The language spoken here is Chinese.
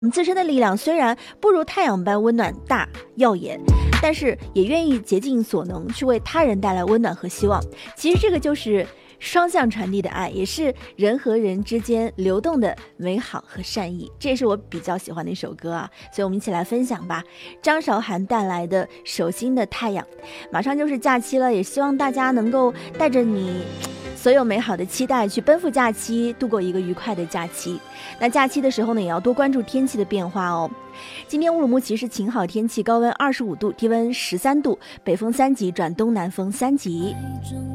我们自身的力量虽然不如太阳般温暖大耀眼，但是也愿意竭尽所能去为他人带来温暖和希望。其实这个就是双向传递的爱，也是人和人之间流动的美好和善意。这也是我比较喜欢的一首歌啊，所以我们一起来分享吧。张韶涵带来的《手心的太阳》。马上就是假期了，也希望大家能够带着你所有美好的期待去奔赴假期，度过一个愉快的假期。那假期的时候呢，也要多关注天气的变化哦。今天乌鲁木齐是晴好天气，高温25度，低温13度，北风3级转东南风3级。